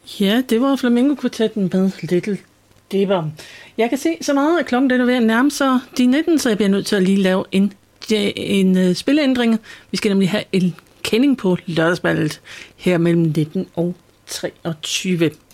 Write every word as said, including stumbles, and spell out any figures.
Ja, det var Flamingo-kvartetten med Little Dipper. Jeg kan se så meget, at klokken den er ved at nærme sig de nitten, så jeg bliver nødt til at lige lave en, en, en spilleændring. Vi skal nemlig have en kending på lørdagsballet her mellem nitten og treogtyve.